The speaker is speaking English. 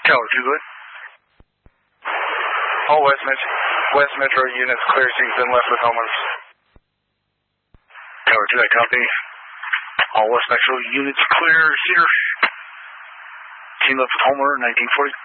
Tower 2, good. All West Metro units clear, C's been left with Homers. Tower 2, I copy. All West Metro units clear, Cedar. Team left with Homer, 1940.